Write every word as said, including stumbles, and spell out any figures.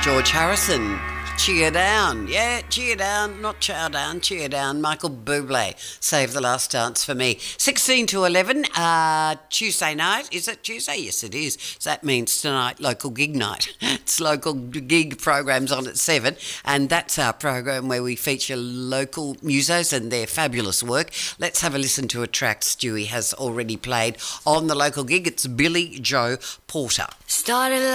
George Harrison, cheer down. Yeah, cheer down, not chow down, cheer down. Michael Bublé, Save the Last Dance for me. sixteen to eleven, uh, Tuesday night. Is it Tuesday? Yes, it is. So that means tonight, local gig night. It's local gig programs on at seven, and that's our program where we feature local musos and their fabulous work. Let's have a listen to a track Stewie has already played on the local gig. It's Billy Joe Porter. Started